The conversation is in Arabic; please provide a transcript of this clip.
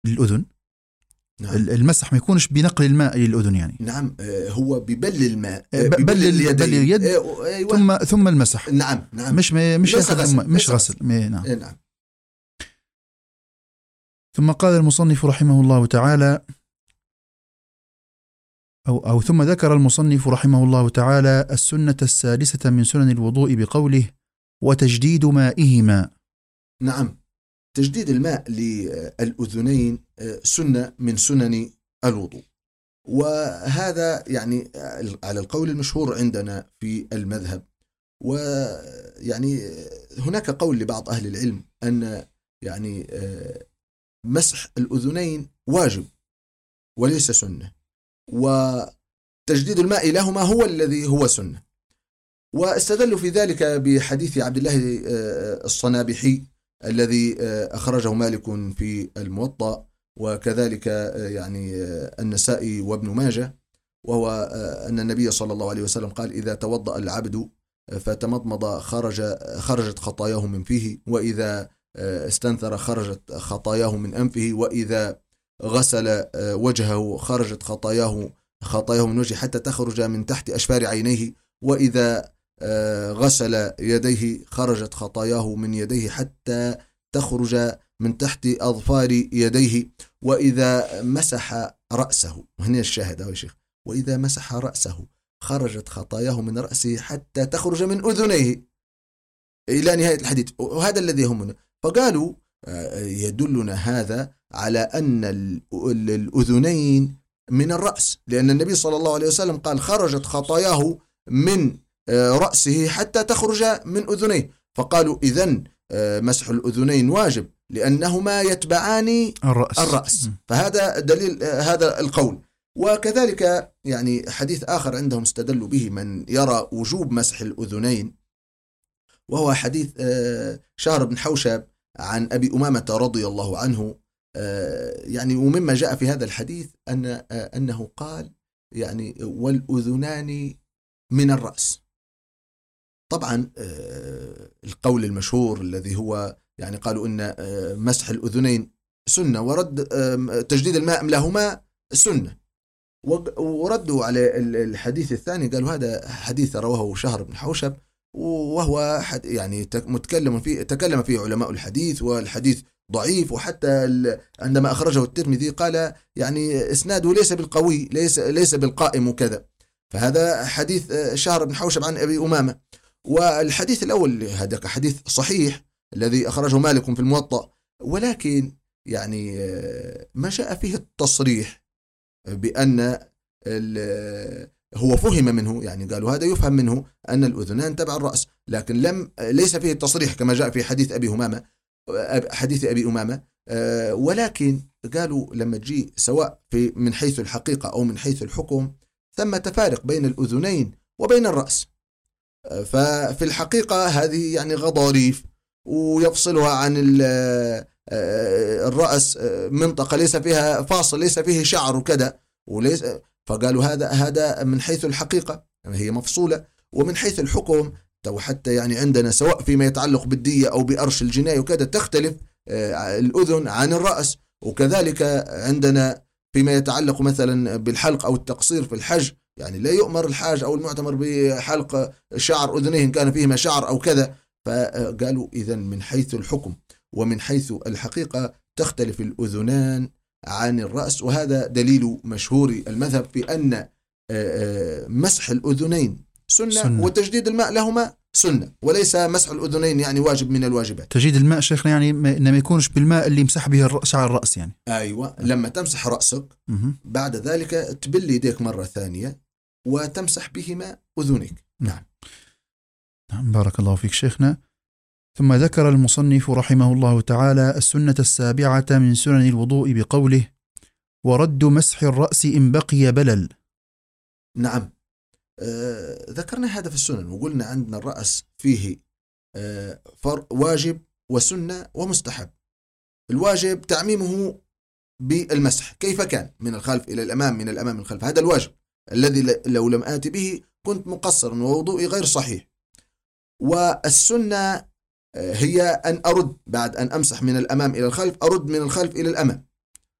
للأذن. نعم. المسح ما يكونش بنقل الماء للأذن يعني. نعم، هو ببل الماء، بل اليد. أيوة. ثم المسح. نعم. مش غسل. مش غسل. نعم. نعم. ثم قال المصنف رحمه الله تعالى أو ثم ذكر المصنف رحمه الله تعالى السنة السادسة من سنن الوضوء بقوله وتجديد مائهما. نعم، تجديد الماء للأذنين سنة من سنن الوضوء، وهذا يعني على القول المشهور عندنا في المذهب. ويعني هناك قول لبعض أهل العلم أن يعني مسح الأذنين واجب وليس سنة، وتجديد الماء لهما هو الذي هو سنة. واستدلوا في ذلك بحديث عبد الله الصنابحي الذي أخرجه مالك في الموطأ، وكذلك يعني النسائي وابن ماجه، وهو أن النبي صلى الله عليه وسلم قال إذا توضأ العبد فتمضمض خرجت خطاياه من فيه، وإذا استنثر خرجت خطاياه من أنفه، وإذا غسل وجهه خرجت خطاياه من وجهه حتى تخرج من تحت أشفار عينيه، وإذا غسل يديه خرجت خطاياه من يديه حتى تخرج من تحت أظفار يديه، وإذا مسح رأسه، وهنا الشاهد يا شيخ، وإذا مسح رأسه خرجت خطاياه من رأسه حتى تخرج من أذنيه إلى نهاية الحديث. وهذا الذي يهمنا. فقالوا يدلنا هذا على أن الأذنين من الرأس، لأن النبي صلى الله عليه وسلم قال خرجت خطاياه من رأسه حتى تخرج من أذنيه، فقالوا إذن مسح الأذنين واجب لأنهما يتبعان الرأس. فهذا دليل هذا القول. وكذلك يعني حديث آخر عندهم استدلوا به من يرى وجوب مسح الأذنين، وهو حديث شهر بن حوشب عن أبي أمامة رضي الله عنه. يعني ومما جاء في هذا الحديث أنه قال يعني والأذنان من الرأس. طبعا القول المشهور الذي هو يعني قالوا إن مسح الأذنين سنة، ورد تجديد الماء لهما سنة، وردوا على الحديث الثاني قالوا هذا حديث رواه شهر بن حوشب، وهو يعني تكلم فيه علماء الحديث، والحديث ضعيف، وحتى عندما أخرجه الترمذي قال يعني إسناده ليس بالقوي، ليس بالقائم وكذا. فهذا حديث شهر بن حوشب عن أبي أمامة. والحديث الأول هذا حديث صحيح الذي أخرجه مالك في الموطأ، ولكن يعني ما جاء فيه التصريح بأن هو فهم منه، يعني قالوا هذا يفهم منه أن الأذنان تبع الرأس، لكن ليس فيه التصريح كما جاء في حديث أبي أمامة. ولكن قالوا لما تجي سواء من حيث الحقيقة أو من حيث الحكم ثم تفارق بين الأذنين وبين الرأس. ففي الحقيقة هذه يعني غضاريف، ويفصلها عن الرأس منطقة ليس فيها فاصل، ليس فيه شعر وكذا، فقالوا هذا من حيث الحقيقة هي مفصولة، ومن حيث الحكم حتى يعني عندنا سواء فيما يتعلق بالدية أو بأرش الجناية وكذا تختلف الأذن عن الرأس، وكذلك عندنا فيما يتعلق مثلا بالحلق أو التقصير في الحج، يعني لا يؤمر الحاج أو المعتمر بحلق شعر أذنيه إن كان فيهما شعر أو كذا. فقالوا إذن من حيث الحكم ومن حيث الحقيقة تختلف الأذنان عن الرأس، وهذا دليل مشهور المذهب في أن مسح الأذنين سنة وتجديد الماء لهما سنة، وليس مسح الأذنين يعني واجب من الواجبات. تجديد الماء شيخنا يعني إنما يكونش بالماء اللي يمسح به شعر الرأس يعني. أيوة، لما تمسح رأسك بعد ذلك تبل يديك مرة ثانية وتمسح بهما أذنك. نعم. بارك الله فيك شيخنا. ثم ذكر المصنف رحمه الله تعالى السنة السابعة من سنن الوضوء بقوله ورد مسح الرأس إن بقي بلل. نعم، ذكرنا هذا في السنن، وقلنا عندنا الرأس فيه واجب وسنة ومستحب. الواجب تعميمه بالمسح كيف كان من الخلف إلى الأمام، من الأمام إلى الخلف، هذا الواجب الذي لو لم آتي به كنت مقصرا ووضوئي غير صحيح. والسنة هي أن أرد بعد أن أمسح من الأمام إلى الخلف، أرد من الخلف إلى الأمام.